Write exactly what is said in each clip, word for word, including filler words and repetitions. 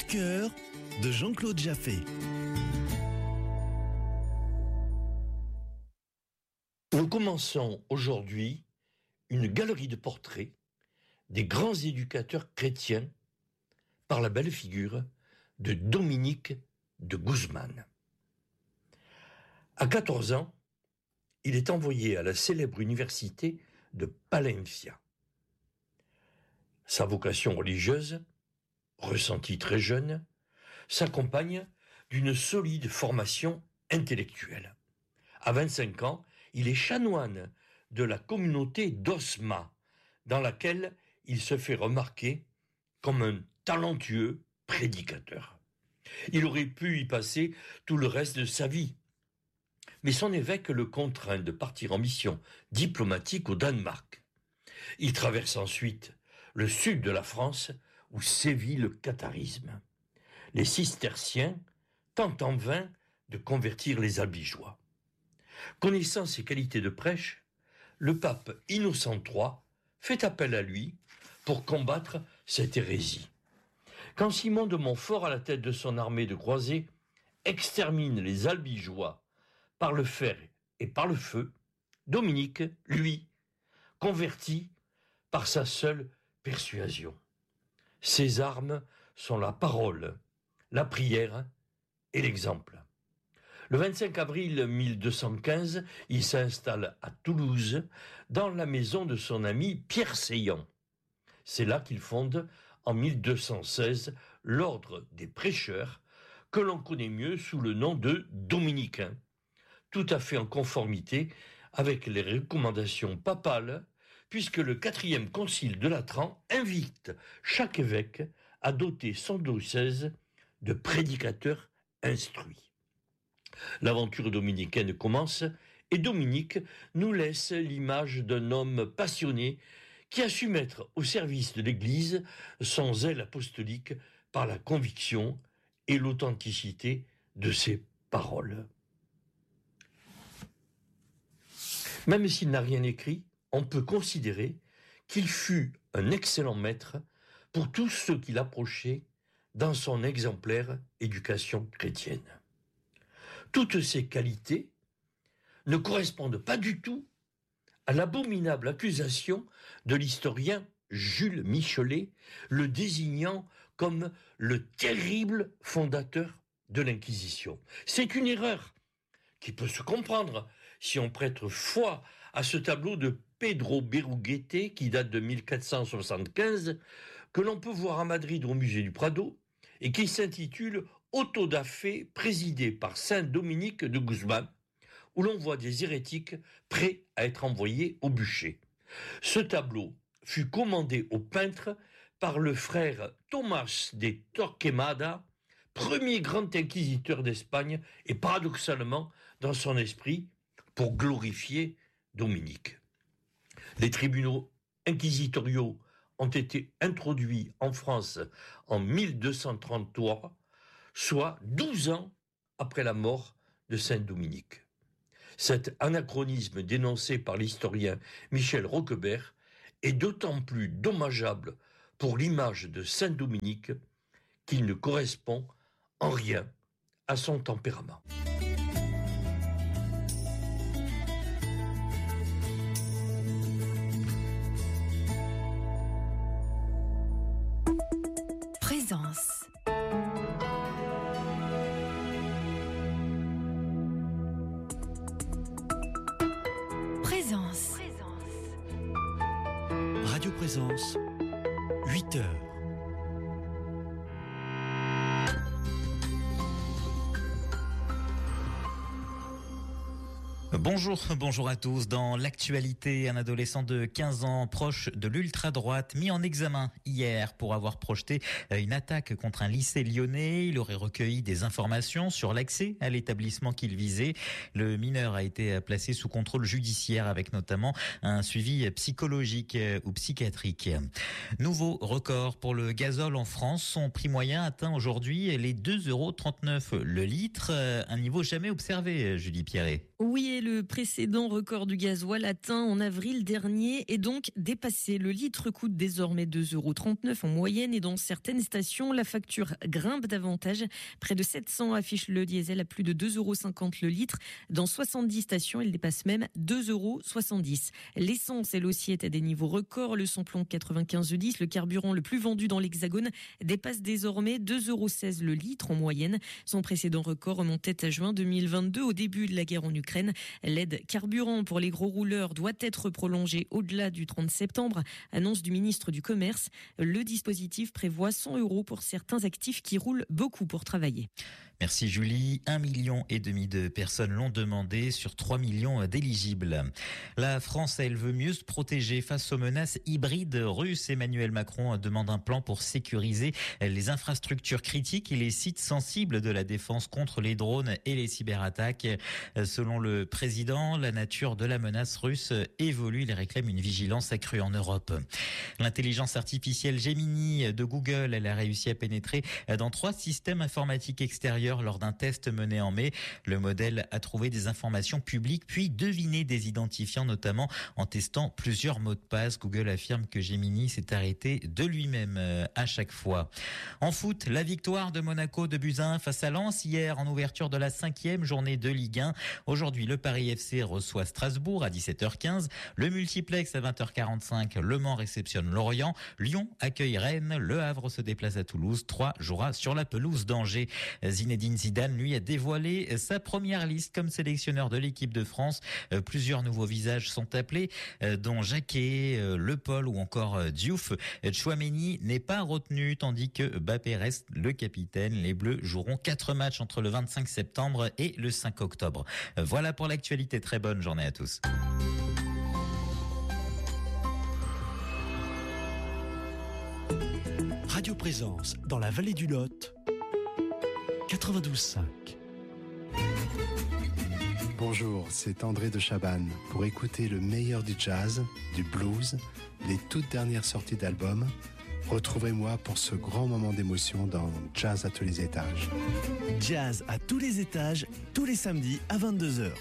cœur de Jean-Claude Jaffé. Nous commençons aujourd'hui une galerie de portraits des grands éducateurs chrétiens par la belle figure de Dominique de Guzman. À quatorze ans, il est envoyé à la célèbre université de Palencia. Sa vocation religieuse, ressentie très jeune, s'accompagne d'une solide formation intellectuelle. À vingt-cinq ans, il est chanoine de la communauté d'Osma, dans laquelle il se fait remarquer comme un talentueux prédicateur. Il aurait pu y passer tout le reste de sa vie, mais son évêque le contraint de partir en mission diplomatique au Danemark. Il traverse ensuite le sud de la France, où sévit le catharisme. Les cisterciens tentent en vain de convertir les albigeois. Connaissant ses qualités de prêche, le pape Innocent trois fait appel à lui pour combattre cette hérésie. Quand Simon de Montfort, à la tête de son armée de croisés, extermine les albigeois par le fer et par le feu, Dominique, lui, convertit par sa seule persuasion. Ses armes sont la parole, la prière et l'exemple. Le vingt-cinq avril mille deux cent quinze, il s'installe à Toulouse, dans la maison de son ami Pierre Seillant. C'est là qu'il fonde, en mille deux cent seize, l'ordre des prêcheurs, que l'on connaît mieux sous le nom de dominicains, tout à fait en conformité avec les recommandations papales, puisque le quatrième concile de Latran invite chaque évêque à doter son diocèse de prédicateurs instruits. L'aventure dominicaine commence et Dominique nous laisse l'image d'un homme passionné qui a su mettre au service de l'Église son zèle apostolique par la conviction et l'authenticité de ses paroles. Même s'il n'a rien écrit, on peut considérer qu'il fut un excellent maître pour tous ceux qui l'approchaient dans son exemplaire éducation chrétienne. Toutes ces qualités ne correspondent pas du tout à l'abominable accusation de l'historien Jules Michelet, le désignant comme le terrible fondateur de l'Inquisition. C'est une erreur qui peut se comprendre si on prête foi à ce tableau de Pedro Berruguete, qui date de mille quatre cent soixante-quinze, que l'on peut voir à Madrid au musée du Prado, et qui s'intitule « Auto da fe » présidé par Saint Dominique de Guzman, où l'on voit des hérétiques prêts à être envoyés au bûcher. Ce tableau fut commandé au peintre par le frère Tomás de Torquemada, premier grand inquisiteur d'Espagne, et paradoxalement, dans son esprit, pour glorifier Dominique. Les tribunaux inquisitoriaux ont été introduits en France en mille deux cent trente-trois, soit douze ans après la mort de Saint Dominique. Cet anachronisme dénoncé par l'historien Michel Roquebert est d'autant plus dommageable pour l'image de Saint Dominique qu'il ne correspond en rien à son tempérament. Présence. Présence. Radio Présence, huit heures. Bonjour, bonjour à tous. Dans l'actualité, un adolescent de quinze ans proche de l'ultra-droite mis en examen hier pour avoir projeté une attaque contre un lycée lyonnais. Il aurait recueilli des informations sur l'accès à l'établissement qu'il visait. Le mineur a été placé sous contrôle judiciaire avec notamment un suivi psychologique ou psychiatrique. Nouveau record pour le gazole en France. Son prix moyen atteint aujourd'hui les deux euros trente-neuf le litre, un niveau jamais observé, Julie Pierret. Oui, et le précédent record du gasoil atteint en avril dernier est donc dépassé. Le litre coûte désormais deux euros trente-neuf en moyenne et dans certaines stations, la facture grimpe davantage. Près de sept cents affichent le diesel à plus de deux euros cinquante le litre. Dans soixante-dix stations, il dépasse même deux euros soixante-dix. L'essence, elle aussi, est à des niveaux records. Le samplon quatre-vingt-quinze dix, le carburant le plus vendu dans l'Hexagone, dépasse désormais deux euros seize le litre en moyenne. Son précédent record remontait à juin deux mille vingt-deux, au début de la guerre en Ukraine. L'aide carburant pour les gros rouleurs doit être prolongée au-delà du trente septembre, annonce du ministre du Commerce. Le dispositif prévoit cent euros pour certains actifs qui roulent beaucoup pour travailler. Merci Julie. Un million et demi de personnes l'ont demandé sur trois millions d'éligibles. La France, elle veut mieux se protéger face aux menaces hybrides russes. Emmanuel Macron demande un plan pour sécuriser les infrastructures critiques et les sites sensibles de la défense contre les drones et les cyberattaques. Selon le président, la nature de la menace russe évolue. Il réclame une vigilance accrue en Europe. L'intelligence artificielle Gemini de Google, elle a réussi à pénétrer dans trois systèmes informatiques extérieurs lors d'un test mené en mai. Le modèle a trouvé des informations publiques puis deviné des identifiants, notamment en testant plusieurs mots de passe. Google affirme que Gemini s'est arrêté de lui-même à chaque fois. En foot, la victoire de Monaco de buts à un face à Lens hier en ouverture de la cinquième journée de Ligue un. Aujourd'hui, le Paris F C reçoit Strasbourg à dix-sept heures quinze. Le multiplex à vingt heures quarante-cinq. Le Mans réceptionne Lorient. Lyon accueille Rennes. Le Havre se déplace à Toulouse. Troyes jouera sur la pelouse d'Angers. Zinedine Zidane, lui, a dévoilé sa première liste comme sélectionneur de l'équipe de France. Plusieurs nouveaux visages sont appelés, dont Jacquet, Le Paul ou encore Diouf. Tchouaméni n'est pas retenu, tandis que Mbappé reste le capitaine. Les Bleus joueront quatre matchs entre le vingt-cinq septembre et le cinq octobre. Voilà pour l'actualité. Très bonne journée à tous. Radio Présence dans la vallée du Lot, quatre-vingt-douze cinq. Bonjour, c'est André de Chabannes. Pour écouter le meilleur du jazz, du blues, les toutes dernières sorties d'albums, retrouvez-moi pour ce grand moment d'émotion dans Jazz à tous les étages. Jazz à tous les étages, tous les samedis à vingt-deux heures.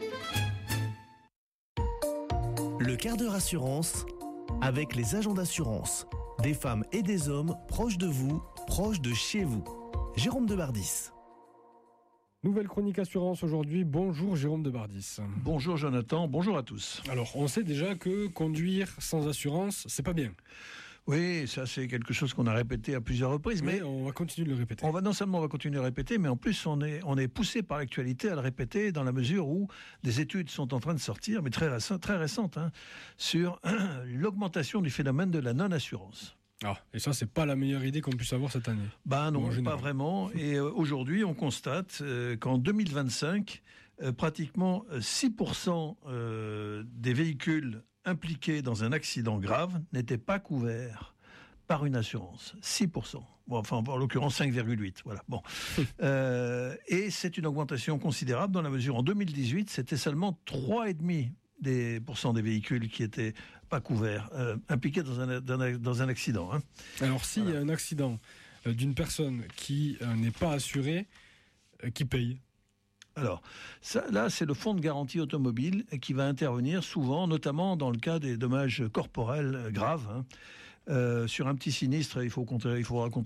Le quart d'heure assurance avec les agents d'assurance. Des femmes et des hommes proches de vous, proches de chez vous. Jérôme de Bardis. Nouvelle chronique assurance aujourd'hui. Bonjour Jérôme de Bardis. Bonjour Jonathan, bonjour à tous. Alors, on sait déjà que conduire sans assurance, c'est pas bien. Oui, ça c'est quelque chose qu'on a répété à plusieurs reprises. Mais, mais on va continuer de le répéter. On va, non seulement on va continuer à le répéter, mais en plus on est, on est poussé par l'actualité à le répéter dans la mesure où des études sont en train de sortir, mais très, récentes, très récentes, hein, sur hein, l'augmentation du phénomène de la non-assurance. Ah, et ça, c'est pas la meilleure idée qu'on puisse avoir cette année. Ben non, pas vraiment. Et euh, aujourd'hui, on constate euh, qu'en deux mille vingt-cinq, euh, pratiquement six pour cent euh, des véhicules impliqués dans un accident grave n'étaient pas couverts par une assurance. six pour cent. Bon, enfin, en l'occurrence, cinq virgule huit. Voilà. Bon. euh, et c'est une augmentation considérable dans la mesure, en deux mille dix-huit, c'était seulement trois virgule cinq des pourcents des véhicules qui étaient pas couverts, euh, impliqués dans un, dans un, dans un accident. Hein. Alors, s'il voilà. y a un accident euh, d'une personne qui euh, n'est pas assurée, euh, qui paye ? Alors, ça, là, c'est le fonds de garantie automobile qui va intervenir souvent, notamment dans le cas des dommages corporels graves. Hein. Euh, sur un petit sinistre, il faut compter, il faut raconter